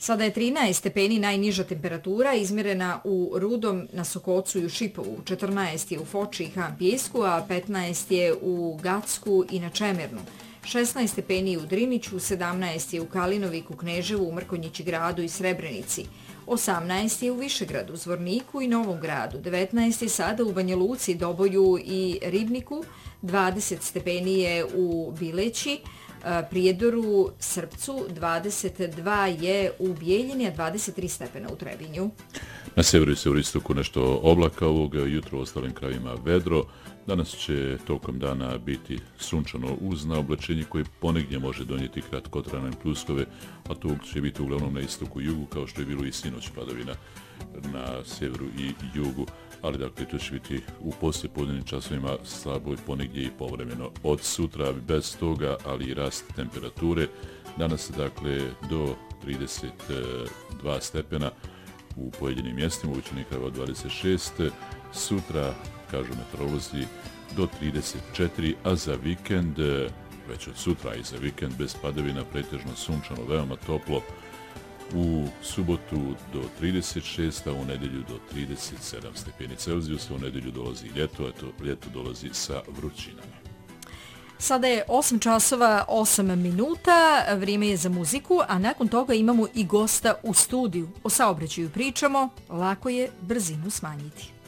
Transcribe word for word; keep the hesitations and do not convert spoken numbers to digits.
Sada je trinaest stepeni najniža temperatura izmjerena u Rudom, na Sokocu i u Šipovu, četrnaest je u Foči i Han Pijesku, a petnaest je u Gacku i na Čemernu. šesnaest stepeni u Driniću, sedamnaest je u Kalinoviku, Kneževu, u Mrkonjići gradu i Srebrenici. osamnaest je u Višegradu, Zvorniku i Novom gradu, devetnaest je sada u Banja Luci, Doboju i Ribniku, dvadeset stepeni je u Bileći, Prijedoru, Srpcu, dvadeset dva je u Bijeljini, a dvadeset tri stepena u Trebinju. Na severu i severistoku nešto oblaka ovoga, jutro u ostalim krajima vedro. Danas će tokom dana biti sunčano uz naoblačenje koje ponegdje može donijeti kratkotrajne pluskove, a to će biti uglavnom na istoku i jugu, kao što je bilo i sinoć padavina na severu i jugu. Ali dakle to će biti u poslijepodnevnim časovima slabo i ponegdje i povremeno. Od sutra bez toga, ali i rast temperature. Danas dakle do trideset dva stepena u pojedinim mjestima, u većini krajeva dvadeset šest. Sutra, kažu meteorolozi, do trideset četiri, a za vikend, već od sutra i za vikend bez padavina, pretežno sunčano, veoma toplo. U subotu do trideset šest, a u nedjelju do trideset sedam stepeni Celzijusa. U nedjelju dolazi ljeto, a to ljeto dolazi sa vrućinama. Sada je osam časova osam minuta, vrijeme je za muziku, a nakon toga imamo i gosta u studiju. O saobraćaju pričamo, lako je brzinu smanjiti.